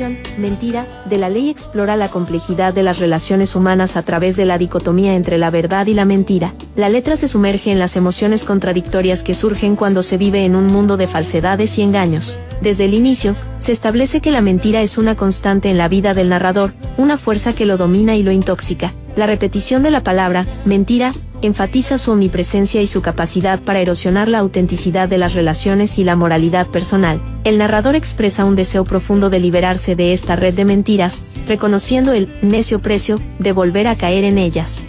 ficción, Mentira, de la Ley explora la complejidad de las relaciones humanas a través de la dicotomía entre la verdad y la mentira. La letra se sumerge en las emociones contradictorias que surgen cuando se vive en un mundo de falsedades y engaños. Desde el inicio, se establece que la mentira es una constante en la vida del narrador, una fuerza que lo domina y lo intóxica. La repetición de la palabra, mentira, enfatiza su omnipresencia y su capacidad para erosionar la autenticidad de las relaciones y la moralidad personal. El narrador expresa un deseo profundo de liberarse de esta red de mentiras, reconociendo el necio precio de volver a caer en ellas.